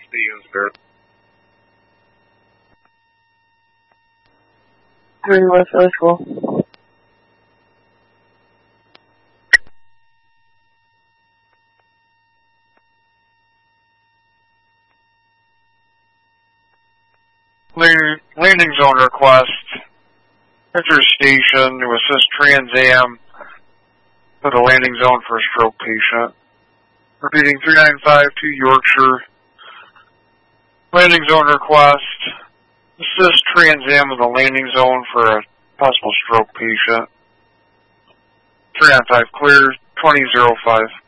Stevensburg. North Philly School. Landing zone request. Enter station to assist Trans Am to the landing zone for a stroke patient. Repeating 395 to Yorkshire. Landing zone request. Assist Trans Am in the landing zone for a possible stroke patient. 395 clear, 2005.